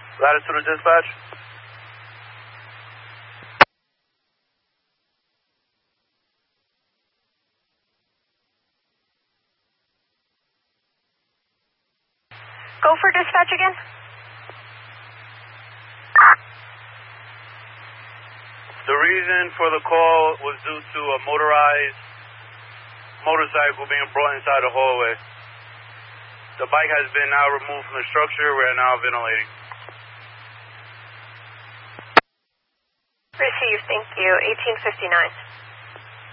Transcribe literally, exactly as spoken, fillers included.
Latitude dispatch. Go for dispatch again. The reason for the call was due to a motorized motorcycle being brought inside the hallway. The bike has been now removed from the structure. We are now ventilating. Received, thank you. eighteen fifty-nine.